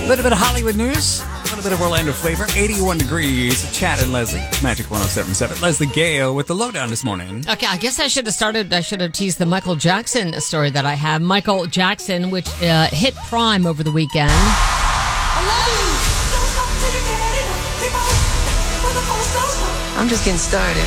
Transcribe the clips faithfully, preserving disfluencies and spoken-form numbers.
A little bit of Hollywood news, a little bit of Orlando flavor. eighty-one degrees. Chad and Leslie, Magic one oh seven point seven. Leslie Gale with the lowdown this morning. Okay, I guess I should have started, I should have teased the Michael Jackson story that I have. Michael Jackson, which uh, hit Prime over the weekend. I'm just getting started.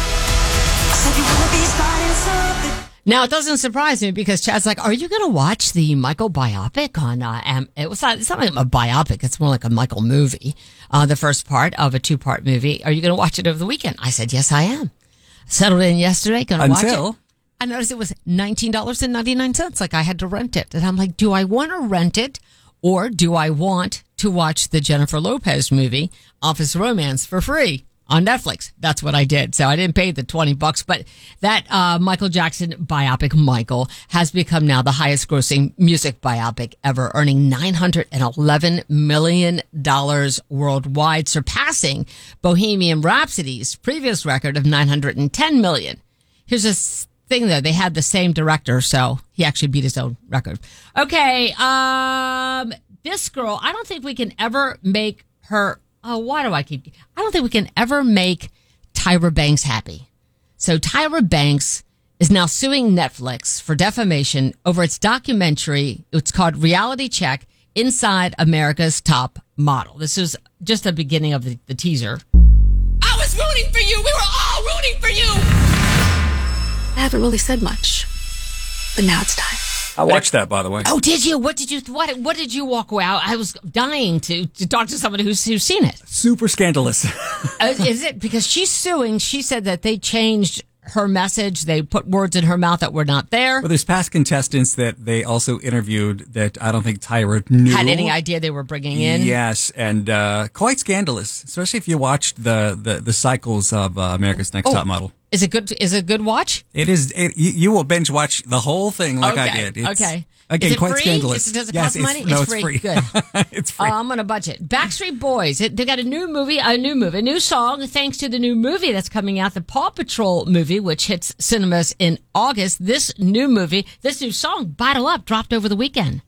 Now, it doesn't surprise me because Chad's like, are you going to watch the Michael biopic on, uh, um, it was not, it's not like a biopic. It's more like a Michael movie, uh, the first part of a two part movie. Are you going to watch it over the weekend? I said, yes, I am. Settled in yesterday, going to watch it. I noticed it was nineteen dollars and ninety-nine cents. Like I had to rent it. And I'm like, do I want to rent it or do I want to watch the Jennifer Lopez movie, Office Romance, for free? On Netflix. That's what I did. So I didn't pay the twenty bucks, but that, uh, Michael Jackson biopic, Michael, has become now the highest grossing music biopic ever, earning nine hundred eleven million dollars worldwide, surpassing Bohemian Rhapsody's previous record of nine hundred ten million dollars. Here's this thing though. They had the same director, so he actually beat his own record. Okay. Um, this girl, I don't think we can ever make her Oh, why do I keep... I don't think we can ever make Tyra Banks happy. So Tyra Banks is now suing Netflix for defamation over its documentary. It's called Reality Check, Inside America's Top Model. This is just the beginning of the, the teaser. I was rooting for you. We were all rooting for you. I haven't really said much, but now it's time. I watched that, by the way. Oh, did you? What did you? What? What did you walk away? I was dying to, to talk to somebody who's who's seen it. Super scandalous. uh, is it because she's suing? She said that they changed her message. They put words in her mouth that were not there. Well, there's past contestants that they also interviewed that I don't think Tyra knew. Had any idea they were bringing in. Yes, and uh, quite scandalous, especially if you watched the, the, the cycles of uh, America's Next oh, Top Model. Is it good? Is it a good watch? It is. It, you, you will binge watch the whole thing like okay. I did. It's, okay. Again, is it quite free? scandalous. Is, does it yes, cost it's, money? No, it's, it's free. free. Good. It's free. Uh, I'm on a budget. Backstreet Boys. It, they got a new movie, a new movie, a new song, thanks to the new movie that's coming out, the Paw Patrol movie, which hits cinemas in August. This new movie, this new song, Bottle Up, dropped over the weekend.